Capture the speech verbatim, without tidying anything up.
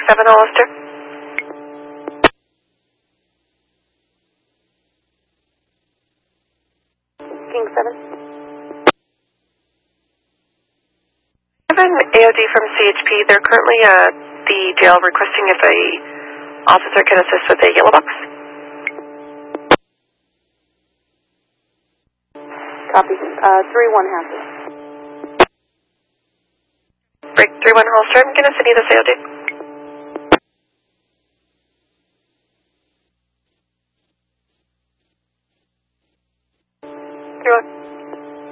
seven Hollister. King seven. I have an A O D from C H P. They're currently at the jail requesting if a officer can assist with a yellow box. Copy. Uh, three one Hampton. Break three one Hollister. I'm going to send you this A O D.